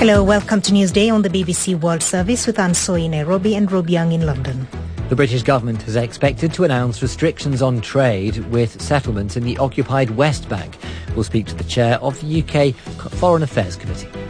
Hello, welcome to Newsday on the BBC World Service with Ansoy in Nairobi and Rob Young in London. The British government is expected to announce restrictions on trade with settlements in the occupied West Bank. We'll speak to the chair of the UK Foreign Affairs Committee.